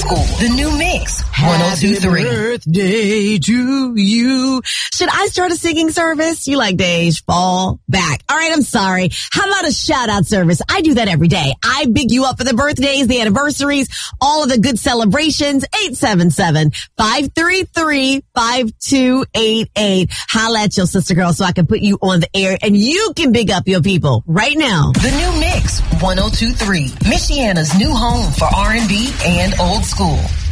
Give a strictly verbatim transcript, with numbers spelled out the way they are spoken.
school. The new mix, one oh two three. Happy birthday to you. Should I start a singing service? You like Dej, fall back. All right, I'm sorry. How about a shout out service? I do that every day. I big you up for the birthdays, the anniversaries, all of the good celebrations. eight seven seven, five three three, five two eight eight. Holla at your sister girl so I can put you on the air and you can big up your people right now. The new mix, one oh two three. Michiana's new home for R and B and old school.